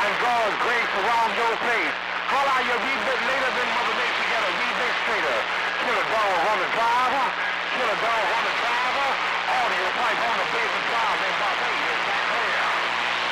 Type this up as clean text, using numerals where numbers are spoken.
and God's grace around your face. Call out your wee bit later than Mother Nature get a wee bit straighter. Kill a dog on the driver, kill a dog on the driver, order your pipe on the baby drive,